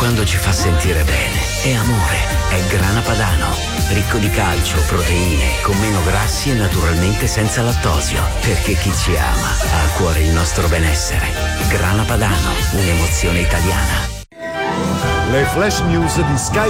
quando ci fa sentire bene. È amore, è Grana Padano, ricco di calcio, proteine, con meno grassi e naturalmente senza lattosio, perché chi ci ama ha a cuore il nostro benessere. Grana Padano, un'emozione italiana. Le flash news di Sky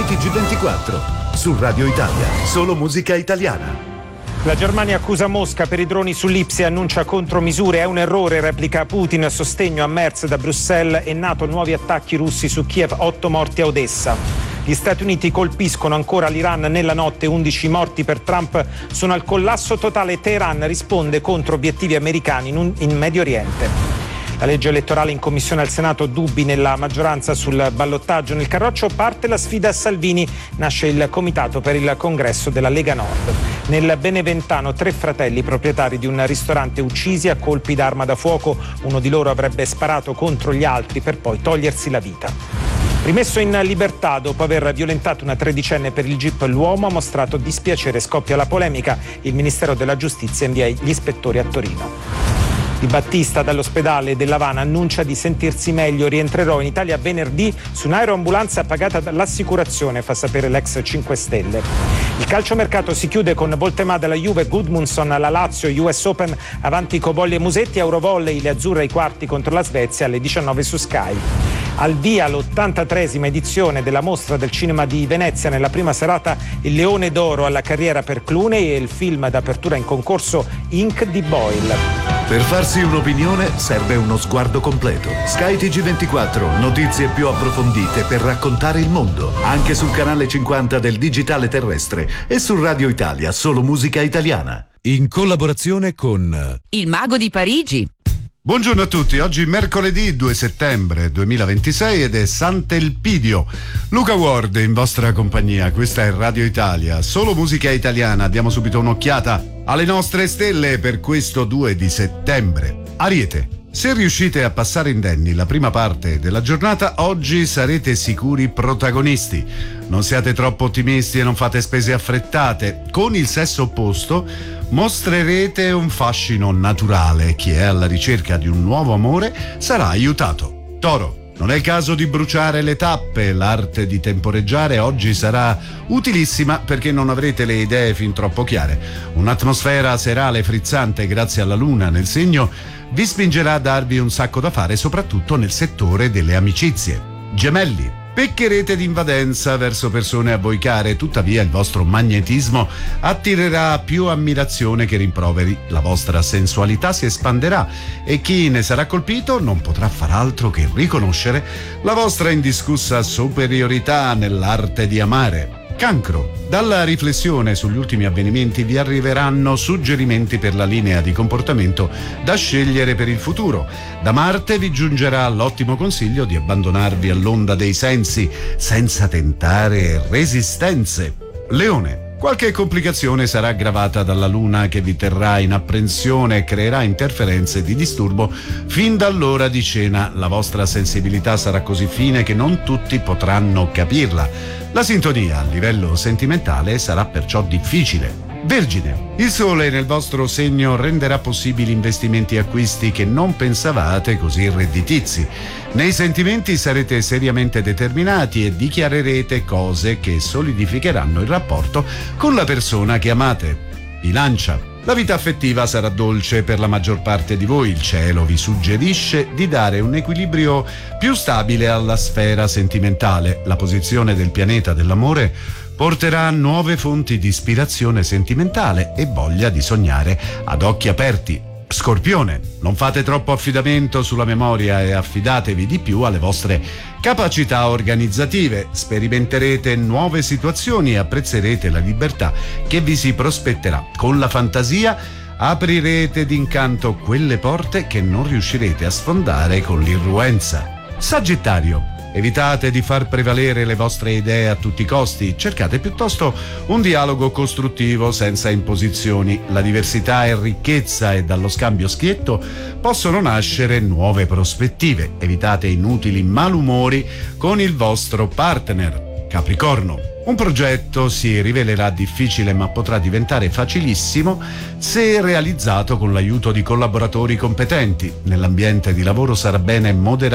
TG24 su Radio Italia, solo musica italiana. La Germania accusa Mosca per i droni sull'Ipsia e annuncia contromisure. È un errore, replica Putin. Sostegno a Merz da Bruxelles e NATO, nuovi attacchi russi su Kiev, 8 morti a Odessa. Gli Stati Uniti colpiscono ancora l'Iran nella notte, 11 morti per Trump. Sono al collasso totale. Teheran risponde contro obiettivi americani in Medio Oriente. La legge elettorale in commissione al Senato, dubbi nella maggioranza sul ballottaggio. Nel Carroccio parte la sfida a Salvini, nasce il comitato per il congresso della Lega Nord. Nel Beneventano 3 fratelli proprietari di un ristorante uccisi a colpi d'arma da fuoco. Uno di loro avrebbe sparato contro gli altri per poi togliersi la vita. Rimesso in libertà dopo aver violentato una tredicenne per il GIP, l'uomo ha mostrato dispiacere, scoppia la polemica. Il Ministero della Giustizia invia gli ispettori a Torino. Di Battista dall'ospedale dell'Havana annuncia di sentirsi meglio, rientrerò in Italia venerdì su un'aeroambulanza pagata dall'assicurazione, fa sapere l'ex 5 Stelle. Il calciomercato si chiude con Voltemà alla Juve, Gudmundsson alla Lazio, US Open avanti Cobolli e Musetti, Eurovolley, le azzurre ai quarti contro la Svezia alle 19 su Sky. Al via l'83esima edizione della Mostra del Cinema di Venezia, nella prima serata il Leone d'Oro alla carriera per Clooney e il film d'apertura in concorso Ink di Boyle. Per farsi un'opinione serve uno sguardo completo. Sky TG24, notizie più approfondite per raccontare il mondo, anche sul canale 50 del digitale terrestre e su Radio Italia, solo musica italiana. In collaborazione con Il Mago di Parigi. Buongiorno a tutti, oggi mercoledì 2 settembre 2026 ed è Sant'Elpidio. Luca Ward in vostra compagnia, questa è Radio Italia, solo musica italiana. Diamo subito un'occhiata alle nostre stelle per questo 2 di settembre. Ariete, se riuscite a passare indenni la prima parte della giornata, oggi sarete sicuri protagonisti. Non siate troppo ottimisti e non fate spese affrettate. Con il sesso opposto mostrerete un fascino naturale. Chi è alla ricerca di un nuovo amore sarà aiutato. Toro, non è il caso di bruciare le tappe. L'arte di temporeggiare oggi sarà utilissima perché non avrete le idee fin troppo chiare. Un'atmosfera serale frizzante grazie alla luna nel segno vi spingerà a darvi un sacco da fare, soprattutto nel settore delle amicizie. Gemelli, peccherete di invadenza verso persone a voi care, tuttavia il vostro magnetismo attirerà più ammirazione che rimproveri. La vostra sensualità si espanderà e chi ne sarà colpito non potrà far altro che riconoscere la vostra indiscussa superiorità nell'arte di amare. Cancro, dalla riflessione sugli ultimi avvenimenti vi arriveranno suggerimenti per la linea di comportamento da scegliere per il futuro. Da Marte vi giungerà l'ottimo consiglio di abbandonarvi all'onda dei sensi senza tentare resistenze. Leone, qualche complicazione sarà aggravata dalla luna che vi terrà in apprensione e creerà interferenze di disturbo fin dall'ora di cena. La vostra sensibilità sarà così fine che non tutti potranno capirla. La sintonia a livello sentimentale sarà perciò difficile. Vergine, il sole nel vostro segno renderà possibili investimenti e acquisti che non pensavate così redditizi. Nei sentimenti sarete seriamente determinati e dichiarerete cose che solidificheranno il rapporto con la persona che amate. Bilancia, la vita affettiva sarà dolce per la maggior parte di voi. Il cielo vi suggerisce di dare un equilibrio più stabile alla sfera sentimentale. La posizione del pianeta dell'amore porterà nuove fonti di ispirazione sentimentale e voglia di sognare ad occhi aperti. Scorpione, non fate troppo affidamento sulla memoria e affidatevi di più alle vostre capacità organizzative. Sperimenterete nuove situazioni e apprezzerete la libertà che vi si prospetterà. Con la fantasia aprirete d'incanto quelle porte che non riuscirete a sfondare con l'irruenza. Sagittario, evitate di far prevalere le vostre idee a tutti i costi, cercate piuttosto un dialogo costruttivo senza imposizioni. La diversità è ricchezza e dallo scambio schietto possono nascere nuove prospettive. Evitate inutili malumori con il vostro partner. Capricorno, un progetto si rivelerà difficile ma potrà diventare facilissimo se realizzato con l'aiuto di collaboratori competenti. Nell'ambiente di lavoro sarà bene moderare